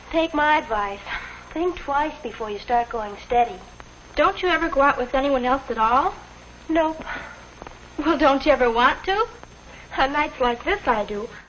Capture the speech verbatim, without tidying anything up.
Take my advice. Think twice before you start going steady. Don't you ever go out with anyone else at all? Nope. Well, don't you ever want to? On nights like this, I do.